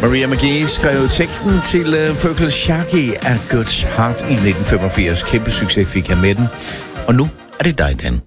Maria McGee skrev teksten til Fergal Sharkey af God's Heart i 1985. Kæmpe succes fik jeg med den. Og nu er det dig, Dan.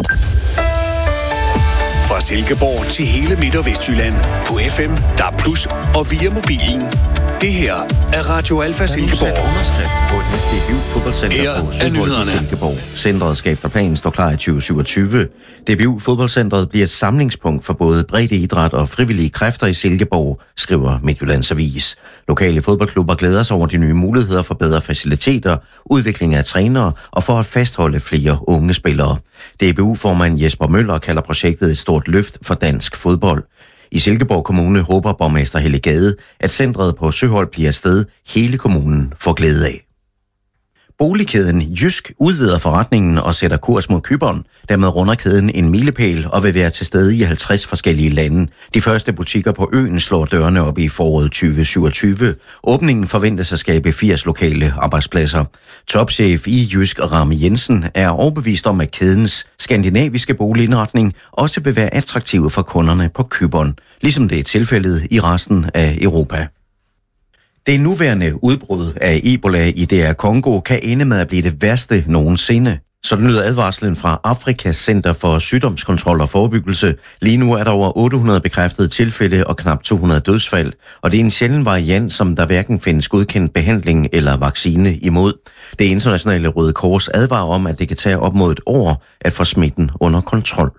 Fra Silkeborg til hele Midt- og Vestjylland på FM, DAB+, og via mobilen. Det her er Radio Alfa Silkeborg. Underskrift på et nyt DBU-fodboldcenter på Søholt i Silkeborg. Centret skal efter planen stå klar i 2027. DBU-fodboldcentret bliver et samlingspunkt for både breddeidræt og frivillige kræfter i Silkeborg, skriver Midtjyllands Avis. Lokale fodboldklubber glæder sig over de nye muligheder for bedre faciliteter, udvikling af trænere og for at fastholde flere unge spillere. DBU-formand Jesper Møller kalder projektet et stort løft for dansk fodbold. I Silkeborg Kommune håber borgmester Helle Gade, at centret på Søholt bliver et sted, hele kommunen får glæde af. Boligkæden Jysk udvider forretningen og sætter kurs mod Cypern. Dermed runder kæden en milepæl og vil være til stede i 50 forskellige lande. De første butikker på øen slår dørene op i foråret 2027. Åbningen forventes at skabe 80 lokale arbejdspladser. Topchef i Jysk Rami Jensen er overbevist om, at kædens skandinaviske boligindretning også vil være attraktiv for kunderne på Cypern, ligesom det er tilfældet i resten af Europa. Det nuværende udbrud af Ebola i DR Kongo kan ende med at blive det værste nogensinde. Sådan lyder advarslen fra Afrikas Center for Sygdomskontrol og Forebyggelse. Lige nu er der over 800 bekræftede tilfælde og knap 200 dødsfald, og det er en sjælden variant, som der hverken findes godkendt behandling eller vaccine imod. Det internationale Røde Kors advarer om, at det kan tage op mod et år at få smitten under kontrol.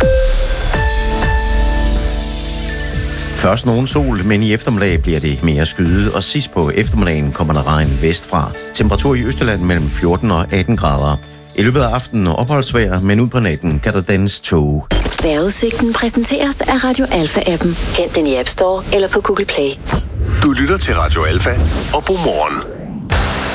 Først nogen sol, men i eftermiddag bliver det mere skyet, og sidst på eftermiddagen kommer der regn vestfra. Temperatur i Østjylland mellem 14 og 18 grader. I løbet af aftenen opholdsvejr, men ud på natten kan der dannes tåge. Vejrudsigten præsenteres af Radio Alfa-appen. Hent den i App Store eller på Google Play. Du lytter til Radio Alfa, og god morgen.